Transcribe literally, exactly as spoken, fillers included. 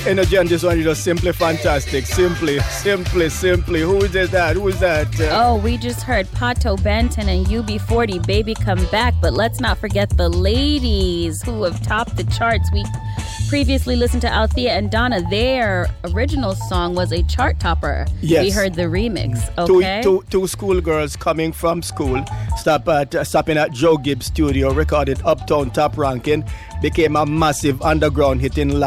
Energy on this one is just simply fantastic. Simply, simply, simply. Who is that? Who is that? Oh, we just heard Pato Benton and U B forty, Baby Come Back. But let's not forget the ladies who have topped the charts. We previously listened to Althea and Donna. Their original song was a chart topper. Yes. We heard the remix, okay? Two, two, two schoolgirls coming from school, stop at, uh, stopping at Joe Gibbs' studio, recorded Uptown Top Ranking, became a massive underground hit in